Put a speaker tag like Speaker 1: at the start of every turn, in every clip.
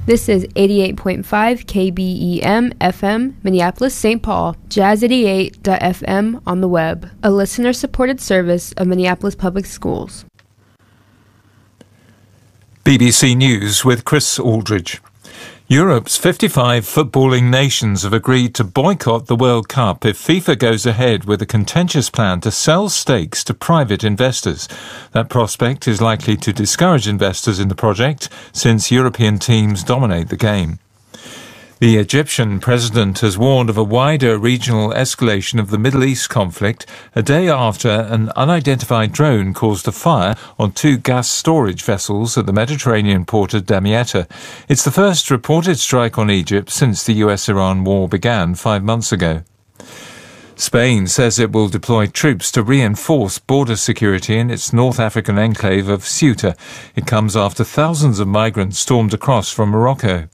Speaker 1: This is 88.5 KBEM FM, Minneapolis, St. Paul, Jazz88.fm on the web, a listener-supported service of Minneapolis Public Schools.
Speaker 2: BBC News with Chris Aldridge. Europe's 55 footballing nations have agreed to boycott the World Cup if FIFA goes ahead with a contentious plan to sell stakes to private investors. That prospect is likely to discourage investors in the project since European teams dominate the game. The Egyptian president has warned of a wider regional escalation of the Middle East conflict a day after an unidentified drone caused a fire on 2 gas storage vessels at the Mediterranean port of Damietta. It's the first reported strike on Egypt since the US-Iran war began 5 months ago. Spain says it will deploy troops to reinforce border security in its North African enclave of Ceuta. It comes after thousands of migrants stormed across from Morocco.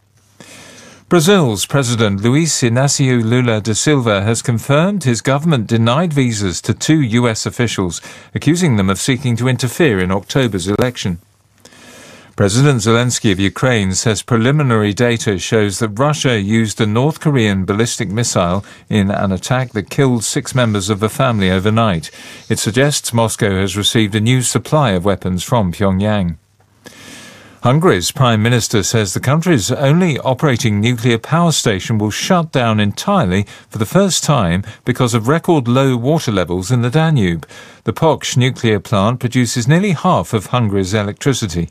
Speaker 2: Brazil's President Luiz Inácio Lula da Silva has confirmed his government denied visas to 2 US officials, accusing them of seeking to interfere in October's election. President Zelensky of Ukraine says preliminary data shows that Russia used a North Korean ballistic missile in an attack that killed 6 members of the family overnight. It suggests Moscow has received a new supply of weapons from Pyongyang. Hungary's Prime Minister says the country's only operating nuclear power station will shut down entirely for the first time because of record low water levels in the Danube. The Pocz nuclear plant produces nearly half of Hungary's electricity.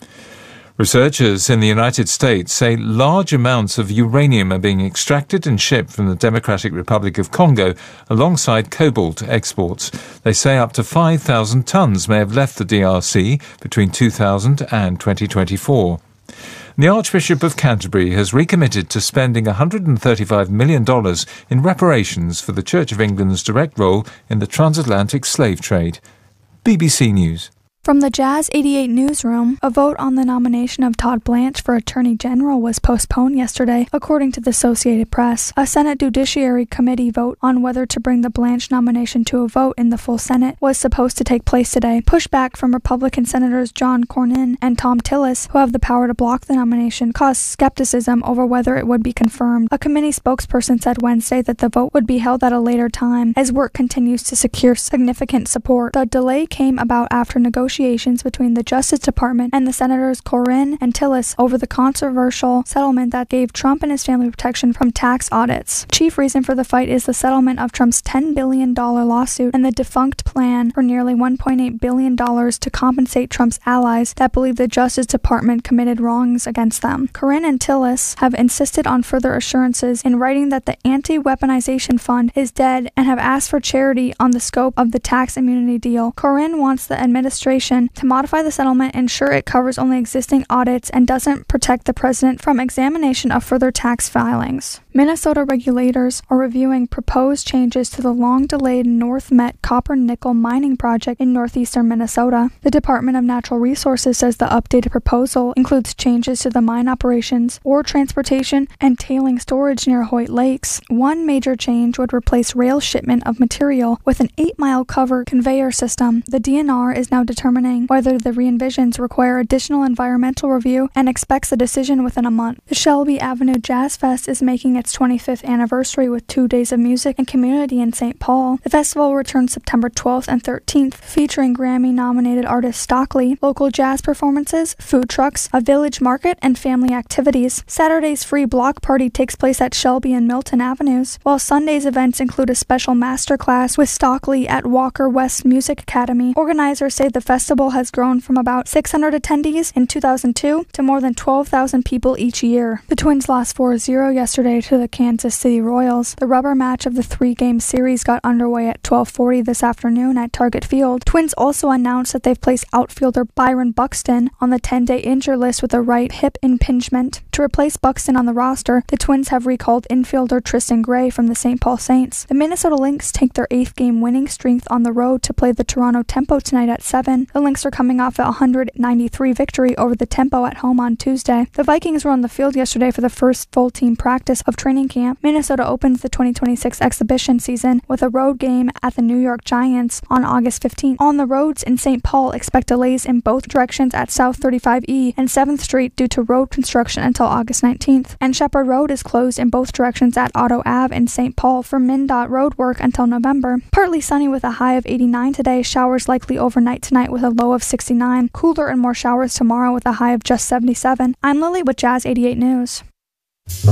Speaker 2: Researchers in the United States say large amounts of uranium are being extracted and shipped from the Democratic Republic of Congo alongside cobalt exports. They say up to 5,000 tons may have left the DRC between 2000 and 2024. The Archbishop of Canterbury has recommitted to spending $135 million in reparations for the Church of England's direct role in the transatlantic slave trade. BBC News.
Speaker 3: From the Jazz 88 newsroom, a vote on the nomination of Todd Blanche for Attorney General was postponed yesterday, according to the Associated Press. A Senate Judiciary Committee vote on whether to bring the Blanche nomination to a vote in the full Senate was supposed to take place today. Pushback from Republican Senators John Cornyn and Thom Tillis, who have the power to block the nomination, caused skepticism over whether it would be confirmed. A committee spokesperson said Wednesday that the vote would be held at a later time as work continues to secure significant support. The delay came about after negotiations between the Justice Department and the Senators Cornyn and Tillis over the controversial settlement that gave Trump and his family protection from tax audits. Chief reason for the fight is the settlement of Trump's $10 billion lawsuit and the defunct plan for nearly $1.8 billion to compensate Trump's allies that believe the Justice Department committed wrongs against them. Cornyn and Tillis have insisted on further assurances in writing that the Anti-Weaponization Fund is dead and have asked for clarity on the scope of the tax immunity deal. Cornyn wants the administration to modify the settlement, ensure it covers only existing audits, and doesn't protect the president from examination of further tax filings. Minnesota regulators are reviewing proposed changes to the long-delayed North Met copper-nickel mining project in northeastern Minnesota. The Department of Natural Resources says the updated proposal includes changes to the mine operations, ore transportation, and tailing storage near Hoyt Lakes. One major change would replace rail shipment of material with an 8-mile covered conveyor system. The DNR is now determining whether the re-envisions require additional environmental review and expects a decision within a month. The Shelby Avenue Jazz Fest is making its 25th anniversary with 2 days of music and community in St. Paul. The festival returns September 12th and 13th, featuring Grammy-nominated artist Stockley, local jazz performances, food trucks, a village market, and family activities. Saturday's free block party takes place at Shelby and Milton Avenues, while Sunday's events include a special masterclass with Stockley at Walker West Music Academy. Organizers say the festival has grown from about 600 attendees in 2002 to more than 12,000 people each year. The Twins lost 4-0 yesterday to the Kansas City Royals. The rubber match of the 3-game series got underway at 12:40 this afternoon at Target Field. Twins also announced that they've placed outfielder Byron Buxton on the 10-day injured list with a right hip impingement. To replace Buxton on the roster, the Twins have recalled infielder Tristan Gray from the St. Paul Saints. The Minnesota Lynx take their 8th game winning streak on the road to play the Toronto Tempo tonight at 7. The Lynx are coming off a 193 victory over the Tempo at home on Tuesday. The Vikings were on the field yesterday for the first full team practice of training camp. Minnesota opens the 2026 exhibition season with a road game at the New York Giants on August 15th. On the roads in St. Paul, expect delays in both directions at South 35E and 7th Street due to road construction until August 19th. And Shepherd Road is closed in both directions at Otto Ave in St. Paul for MnDOT road work until November. Partly sunny with a high of 89 today. Showers likely overnight tonight with a low of 69. Cooler and more showers tomorrow with a high of just 77. I'm Lily with Jazz 88 News.